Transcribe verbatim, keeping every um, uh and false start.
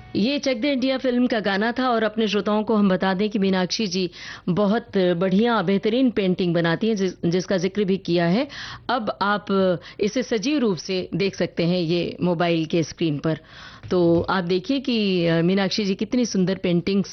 ये चक दे India film का गाना था और अपने श्रोताओं को हम बता दें कि मीनाक्षी जी बहुत बढ़िया बेहतरीन पेंटिंग बनाती हैं जिस, जिसका जिक्र भी किया है। अब आप इसे सजीव रूप से देख सकते हैं ये मोबाइल के स्क्रीन पर। तो आप देखिए कि मीनाक्षी जी कितनी सुंदर पेंटिंग्स